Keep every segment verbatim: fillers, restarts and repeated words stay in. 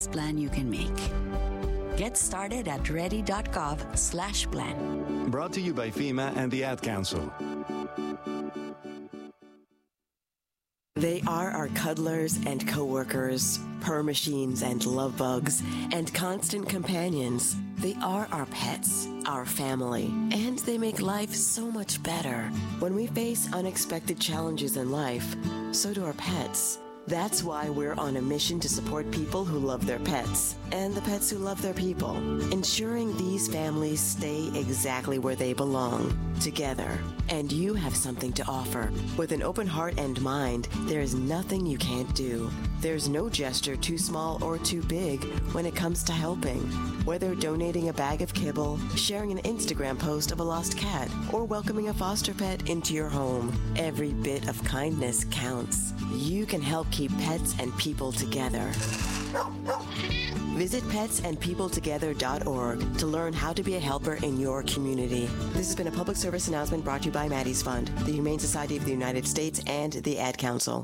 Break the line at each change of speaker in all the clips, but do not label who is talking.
plan you can make. Get started at ready.gov slash plan.
Brought to you by FEMA and the Ad Council.
They are our cuddlers and coworkers, purr machines and love bugs, and constant companions. They are our pets, our family, and they make life so much better. When we face unexpected challenges in life, so do our pets. That's why we're on a mission to support people who love their pets and the pets who love their people, ensuring these families stay exactly where they belong, together. And you have something to offer. With an open heart and mind, there is nothing you can't do. There's no gesture too small or too big when it comes to helping. Whether donating a bag of kibble, sharing an Instagram post of a lost cat, or welcoming a foster pet into your home, every bit of kindness counts. You can help keep pets and people together. Visit pets and people together dot org to learn how to be a helper in your community. This has been a public service announcement brought to you by Maddie's Fund, the Humane Society of the United States, and the Ad Council.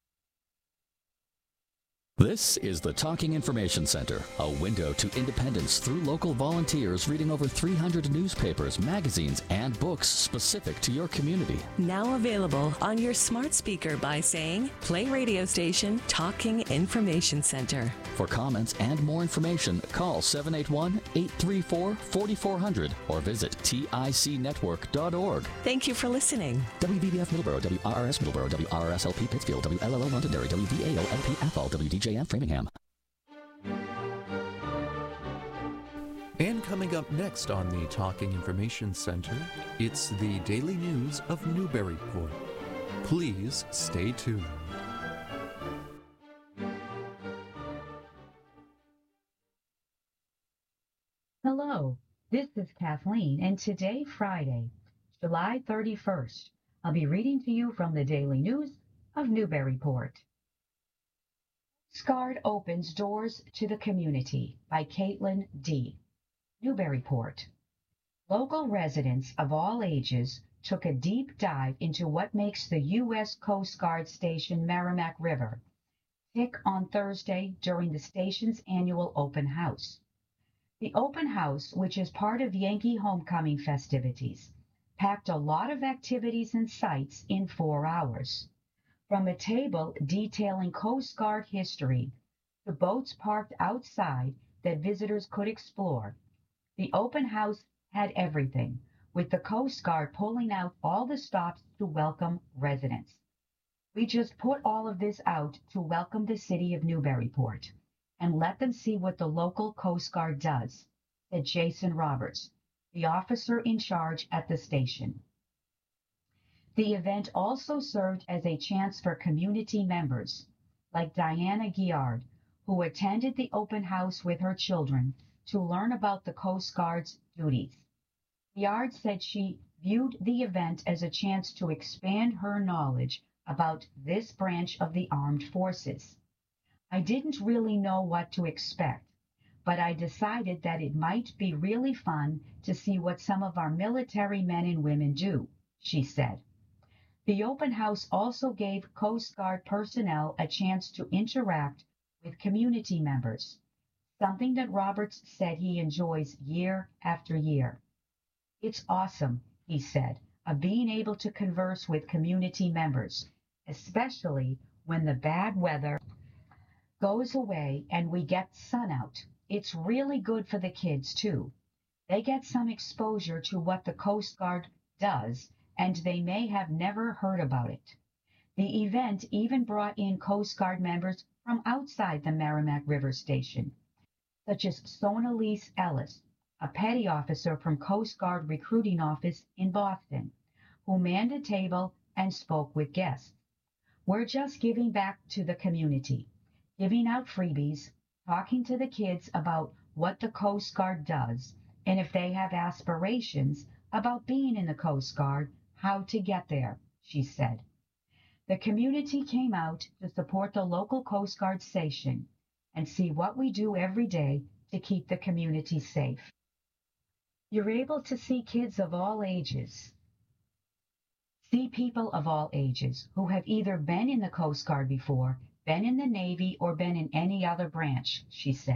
This is the Talking Information Center, a window to independence through local volunteers reading over three hundred newspapers, magazines, and books specific to your community.
Now available on your smart speaker by saying, play radio station Talking Information Center.
For comments and more information, call seven eight one, eight three four, four four zero zero or visit tic network dot org.
Thank you for listening.
W B B F Middleborough, W R R S Middleborough, W R R S L P Pittsfield, W L L O Londonderry, W V A O L P Athol, W D J M Framingham.
And coming up next on the Talking Information Center, it's the daily news of Newburyport. Please stay tuned.
Hello, this is Kathleen, and today, Friday, July thirty-first, I'll be reading to you from the Daily News of Newburyport. Coast opens doors to the community by Caitlin D. Newburyport. Local residents of all ages took a deep dive into what makes the U S Coast Guard Station Merrimack River tick on Thursday during the station's annual open house. The open house, which is part of Yankee homecoming festivities, packed a lot of activities and sights in four hours. From a table detailing Coast Guard history to boats parked outside that visitors could explore, the open house had everything, with the Coast Guard pulling out all the stops to welcome residents. We just put all of this out to welcome the city of Newburyport and let them see what the local Coast Guard does, said Jason Roberts, the officer in charge at the station. The event also served as a chance for community members, like Diana Giard, who attended the open house with her children, to learn about the Coast Guard's duties. Giard said she viewed the event as a chance to expand her knowledge about this branch of the armed forces. I didn't really know what to expect, but I decided that it might be really fun to see what some of our military men and women do, she said. The open house also gave Coast Guard personnel a chance to interact with community members, something that Roberts said he enjoys year after year. It's awesome, he said, of being able to converse with community members, especially when the bad weather goes away and we get sun out. It's really good for the kids, too. They get some exposure to what the Coast Guard does, and they may have never heard about it. The event even brought in Coast Guard members from outside the Merrimack River Station, such as Sonalise Ellis, a petty officer from Coast Guard Recruiting Office in Boston, who manned a table and spoke with guests. We're just giving back to the community, giving out freebies, talking to the kids about what the Coast Guard does, and if they have aspirations about being in the Coast Guard, how to get there, she said. The community came out to support the local Coast Guard station and see what we do every day to keep the community safe. You're able to see kids of all ages, see people of all ages who have either been in the Coast Guard before been in the Navy, or been in any other branch, she said.